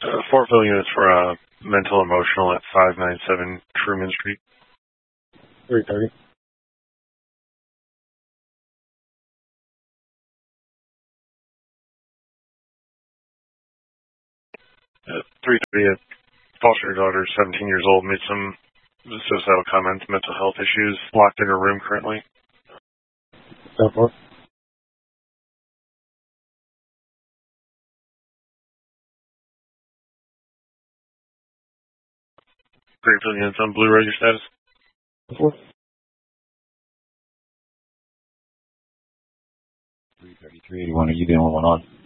Fort units for mental emotional at 597 Truman Street. 330. 330. Foster daughter, 17 years old, made some suicidal comments, mental health issues, locked in her room currently. 10-4. Grapeville units on Blue Ridge, your status? 4. 33381, are you the only one on?